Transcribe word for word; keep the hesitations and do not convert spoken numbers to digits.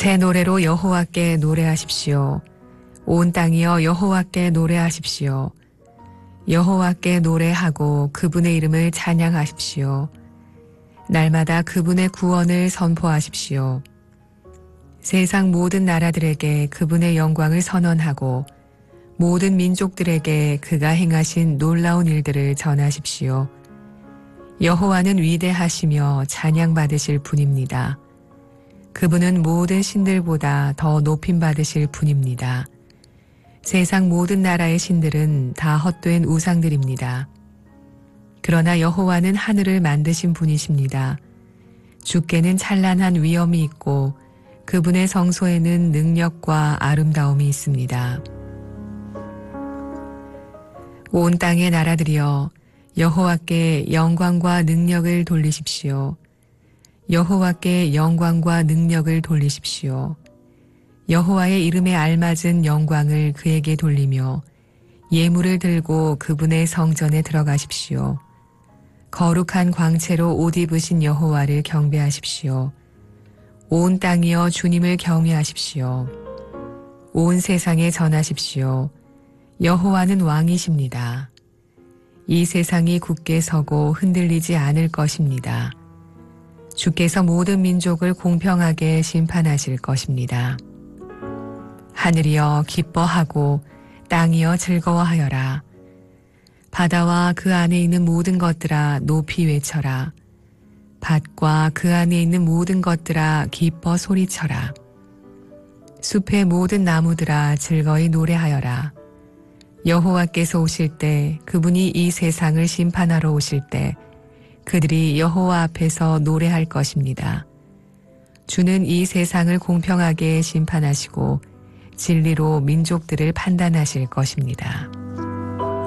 새 노래로 여호와께 노래하십시오. 온 땅이여 여호와께 노래하십시오. 여호와께 노래하고 그분의 이름을 찬양하십시오. 날마다 그분의 구원을 선포하십시오. 세상 모든 나라들에게 그분의 영광을 선언하고 모든 민족들에게 그가 행하신 놀라운 일들을 전하십시오. 여호와는 위대하시며 찬양받으실 분입니다. 그분은 모든 신들보다 더 높임받으실 분입니다. 세상 모든 나라의 신들은 다 헛된 우상들입니다. 그러나 여호와는 하늘을 만드신 분이십니다. 주께는 찬란한 위엄이 있고 그분의 성소에는 능력과 아름다움이 있습니다. 온 땅의 나라들이여 여호와께 영광과 능력을 돌리십시오. 여호와께 영광과 능력을 돌리십시오. 여호와의 이름에 알맞은 영광을 그에게 돌리며 예물을 들고 그분의 성전에 들어가십시오. 거룩한 광채로 옷 입으신 여호와를 경배하십시오. 온 땅이여 주님을 경외하십시오. 온 세상에 전하십시오. 여호와는 왕이십니다. 이 세상이 굳게 서고 흔들리지 않을 것입니다. 주께서 모든 민족을 공평하게 심판하실 것입니다. 하늘이여 기뻐하고 땅이여 즐거워하여라. 바다와 그 안에 있는 모든 것들아 높이 외쳐라. 밭과 그 안에 있는 모든 것들아 기뻐 소리쳐라. 숲의 모든 나무들아 즐거이 노래하여라. 여호와께서 오실 때 그분이 이 세상을 심판하러 오실 때 그들이 여호와 앞에서 노래할 것입니다. 주는 이 세상을 공평하게 심판하시고 진리로 민족들을 판단하실 것입니다.